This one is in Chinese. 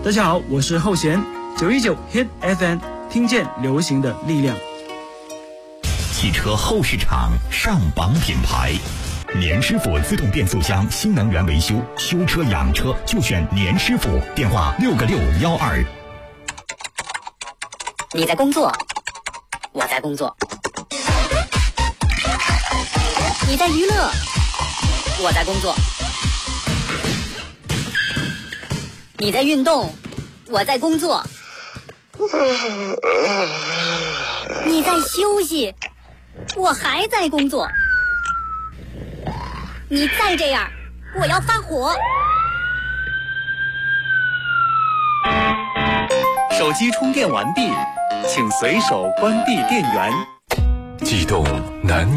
大家好，我是后弦，919 Hit FM， 听见流行的力量。 汽车后市场上榜品牌，年师傅自动变速箱新能源维修，修车养车就选年师傅，电话6个612。 你在工作，我在工作；你在娱乐，我在工作；你在运动，我在工作；你在休息，我还在工作。你再这样，我要发火。 手机充电完毕，请随手关闭电源。 悸动难